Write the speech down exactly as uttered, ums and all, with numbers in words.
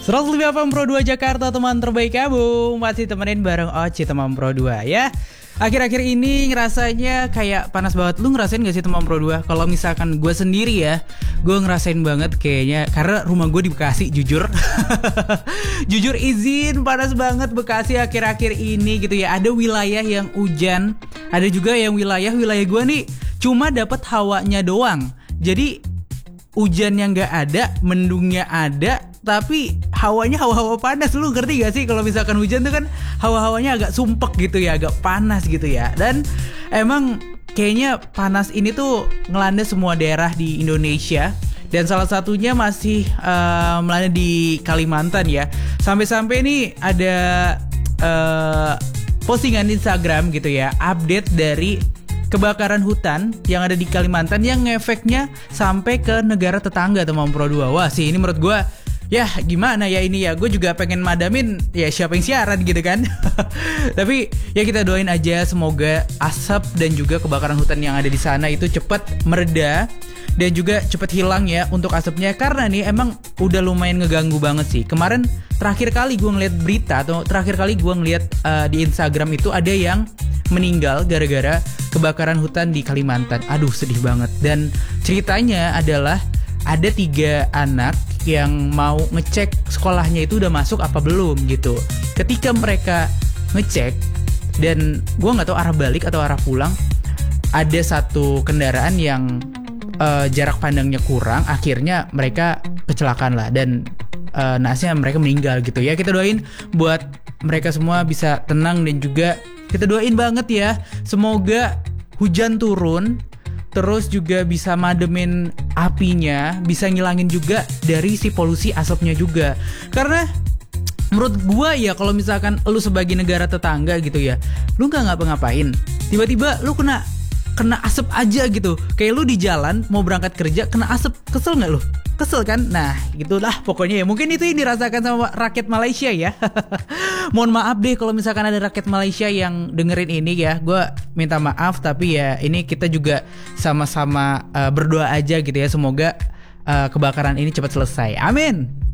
seratus lima F M Pro dua Jakarta, teman terbaik kamu. Masih temenin bareng Oci, teman Pro dua ya. Akhir-akhir ini ngerasanya kayak panas banget. Lu ngerasain gak sih teman Pro dua? Kalau misalkan gue sendiri ya, gue ngerasain banget kayaknya. Karena rumah gue di Bekasi, jujur Jujur izin, panas banget Bekasi akhir-akhir ini gitu ya. Ada wilayah yang hujan, ada juga yang wilayah-wilayah gue nih cuma dapat hawanya doang. Jadi hujannya gak ada, mendungnya ada, tapi hawanya hawa-hawa panas. Lu ngerti gak sih kalau misalkan hujan tuh kan hawa-hawanya agak sumpek gitu ya, agak panas gitu ya. Dan emang kayaknya panas ini tuh ngelanda semua daerah di Indonesia. Dan salah satunya masih uh, melanda di Kalimantan ya. Sampai-sampai nih ada uh, postingan Instagram gitu ya, update dari kebakaran hutan yang ada di Kalimantan yang ngefeknya sampai ke negara tetangga, teman Pro dua. Wah sih, ini menurut gue ya gimana ya ini ya, gue juga pengen madamin ya siapa yang siaran gitu kan. Tapi ya kita doain aja semoga asap dan juga kebakaran hutan yang ada di sana itu cepat mereda dan juga cepat hilang ya untuk asapnya. Karena nih emang udah lumayan ngeganggu banget sih. Kemarin terakhir kali gue ngeliat berita atau terakhir kali gue ngeliat uh, di Instagram itu ada yang meninggal gara-gara kebakaran hutan di Kalimantan. Aduh sedih banget. Dan ceritanya adalah ada tiga anak yang mau ngecek sekolahnya itu udah masuk apa belum gitu. Ketika mereka ngecek dan gue nggak tahu arah balik atau arah pulang, ada satu kendaraan yang uh, jarak pandangnya kurang, akhirnya mereka kecelakaan lah dan uh, nasibnya mereka meninggal gitu ya. Kita doain buat mereka semua bisa tenang dan juga kita doain banget ya semoga hujan turun, terus juga bisa mademin apinya, bisa ngilangin juga dari si polusi asapnya juga. Karena menurut gua ya kalau misalkan lu sebagai negara tetangga gitu ya, lu gak ngapa-ngapain, tiba-tiba lu kena kena asap aja gitu. Kayak lu di jalan mau berangkat kerja kena asap, kesel gak lu? Kesel kan? Nah gitulah pokoknya ya. Mungkin itu yang dirasakan sama rakyat Malaysia ya. Mohon maaf deh kalau misalkan ada rakyat Malaysia yang dengerin ini ya. Gue minta maaf, tapi ya ini kita juga sama-sama uh, berdoa aja gitu ya. Semoga uh, kebakaran ini cepat selesai. Amin.